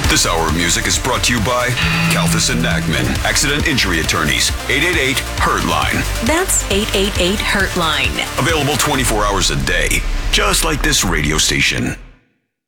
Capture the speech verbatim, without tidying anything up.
This hour of music is brought to you by Kalthus and Nachman, Accident Injury Attorneys, eight eight eight, hurt line. That's eight eight eight, hurt line. Available twenty-four hours a day, just like this radio station.